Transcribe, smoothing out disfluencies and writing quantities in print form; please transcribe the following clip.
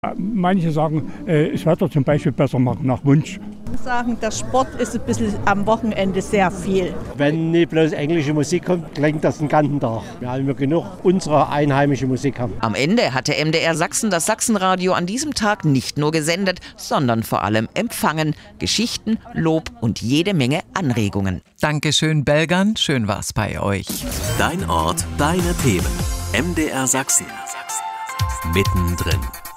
Manche sagen, das Wetter zum Beispiel besser machen, nach Wunsch. Sagen, der Sport ist ein bisschen am Wochenende sehr viel. Wenn nicht bloß englische Musik kommt, klingt das den ganzen Tag. Weil wir genug unsere einheimische Musik haben. Am Ende hatte MDR Sachsen das Sachsenradio an diesem Tag nicht nur gesendet, sondern vor allem empfangen. Geschichten, Lob und jede Menge Anregungen. Dankeschön, Belgern. Schön war's bei euch. Dein Ort, deine Themen. MDR Sachsen. Mittendrin.